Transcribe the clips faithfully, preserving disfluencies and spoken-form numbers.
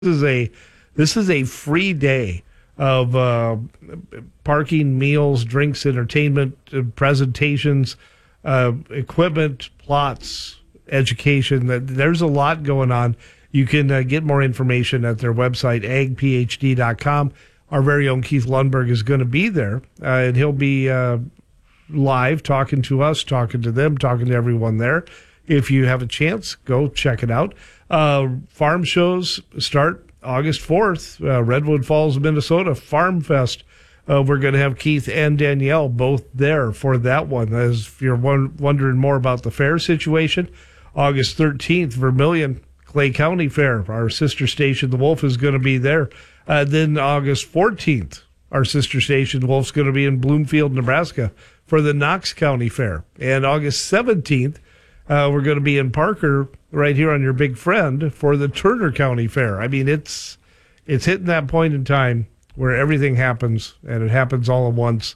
is a this is a free day of uh, parking, meals, drinks, entertainment, uh, presentations, uh, equipment, plots, education. There's a lot going on. You can uh, get more information at their website, ag p h d dot com. Our very own Keith Lundberg is going to be there, uh, and he'll be uh, live talking to us, talking to them, talking to everyone there. If you have a chance, go check it out. Uh, farm shows start August fourth, uh, Redwood Falls, Minnesota, Farm Fest. Uh, we're going to have Keith and Danielle both there for that one. As if you're one, wondering more about the fair situation, August thirteenth, Vermilion, Clay County Fair. Our sister station, The Wolf, is going to be there. Uh, then August fourteenth, our sister station, The Wolf's going to be in Bloomfield, Nebraska for the Knox County Fair. And August seventeenth, uh, we're going to be in Parker right here on your big friend for the Turner County Fair. I mean, it's it's hitting that point in time where everything happens, and it happens all at once,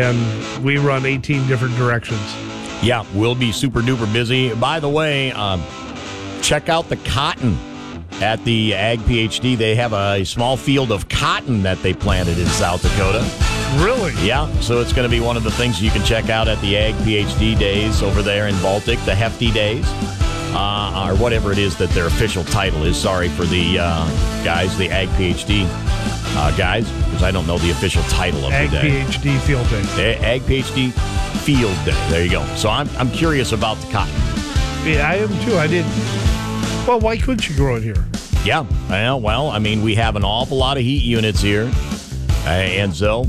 and we run eighteen different directions. Yeah, we'll be super duper busy. By the way, um, check out the cotton at the Ag PhD. They have a small field of cotton that they planted in South Dakota. Really? Yeah, so it's going to be one of the things you can check out at the Ag PhD days over there in Baltic, the Hefty days, uh, or whatever it is that their official title is. Sorry for the uh, guys, the Ag PhD uh, guys, because I don't know the official title of Ag the day. PhD Field Day. A- Ag PhD Field Day. There you go. So I'm I'm curious about the cotton. Yeah, I am too. I didn't. Well, why couldn't you grow it here? Yeah, well, well, I mean, we have an awful lot of heat units here, uh, and so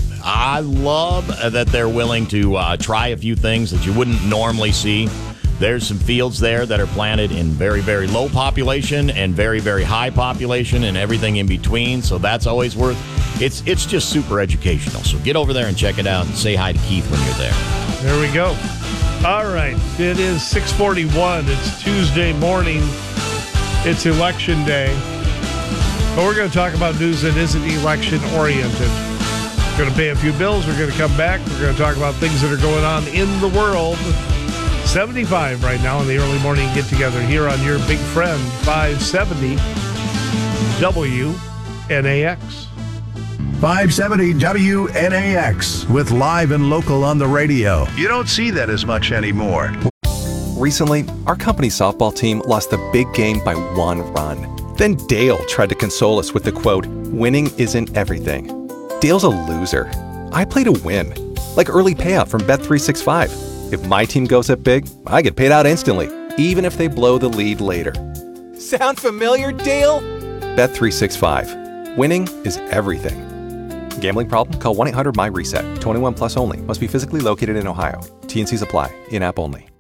I love that they're willing to uh, try a few things that you wouldn't normally see. There's some fields there that are planted in very, very low population and very, very high population and everything in between, so that's always worth it's it's just super educational. So get over there and check it out and say hi to Keith when you're there. There we go. All right, it is six forty-one. It's Tuesday morning. It's election day. But we're going to talk about news that isn't election-oriented. We're going to pay a few bills. We're going to come back. We're going to talk about things that are going on in the world. seventy-five right now in the early morning get-together here on your big friend, five seventy W N A X. five seventy W N A X with live and local on the radio. You don't see that as much anymore. Recently, our company's softball team lost the big game by one run. Then Dale tried to console us with the quote, "Winning isn't everything." Dale's a loser. I play to win. Like early payout from Bet three sixty-five. If my team goes up big, I get paid out instantly, even if they blow the lead later. Sound familiar, Dale? Bet three sixty-five. Winning is everything. Gambling problem? Call one eight hundred M Y RESET. twenty-one plus only. Must be physically located in Ohio. T and C's apply. In-app only.